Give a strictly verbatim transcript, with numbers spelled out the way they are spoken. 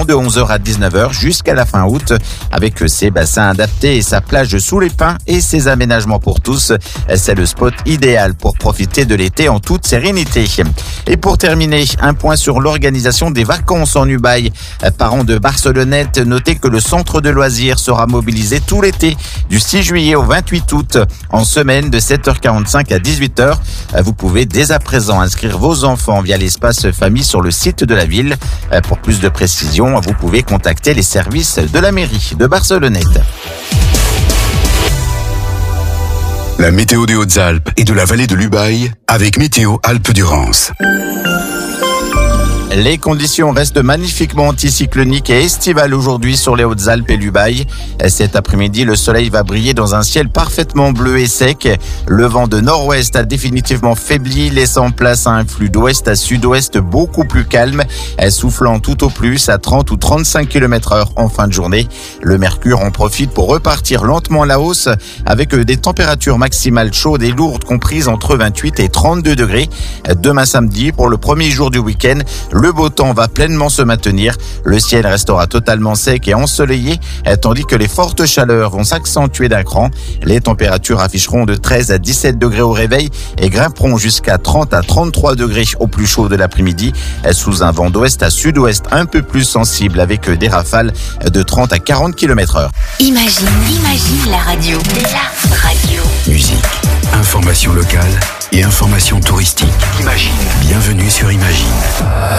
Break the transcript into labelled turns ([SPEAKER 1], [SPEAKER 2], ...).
[SPEAKER 1] saison de onze heures à dix-neuf heures jusqu'à la fin août. Avec ses bassins adaptés et sa plage sous les pins et ses aménagements pour tous, c'est le spot idéal pour profiter de l'été en toute sérénité. Et pour terminer, un point sur l'organisation des vacances en Ubaye. Parents de Barcelonnette, notez que le centre de loisirs sera mobilisé tout l'été du six juillet au vingt-huit août en semaine de sept heures quarante-cinq à dix-huit heures. Vous pouvez dès à présent inscrire vos enfants via l'espace famille sur le site de la ville. Pour plus de précisions, vous pouvez contacter les services de la mairie de Barcelonnette.
[SPEAKER 2] La météo des Hautes-Alpes et de la vallée de l'Ubaye avec Météo Alpes-Durance.
[SPEAKER 1] Les conditions restent magnifiquement anticycloniques et estivales aujourd'hui sur les Hautes-Alpes et l'Ubaye. Cet après-midi, le soleil va briller dans un ciel parfaitement bleu et sec. Le vent de nord-ouest a définitivement faibli, laissant place à un flux d'ouest à sud-ouest beaucoup plus calme, soufflant tout au plus à trente ou trente-cinq kilomètres heure en fin de journée. Le mercure en profite pour repartir lentement à la hausse avec des températures maximales chaudes et lourdes comprises entre vingt-huit et trente-deux degrés. Demain samedi, pour le premier jour du week-end, le beau temps va pleinement se maintenir. Le ciel restera totalement sec et ensoleillé, tandis que les fortes chaleurs vont s'accentuer d'un cran. Les températures afficheront de treize à dix-sept degrés au réveil et grimperont jusqu'à trente à trente-trois degrés au plus chaud de l'après-midi, sous un vent d'ouest à sud-ouest un peu plus sensible avec des rafales de trente à quarante kilomètres heure.
[SPEAKER 3] Imagine, imagine la radio. La radio.
[SPEAKER 2] Musique, information locale et information touristique. Imagine. Bienvenue sur Imagine.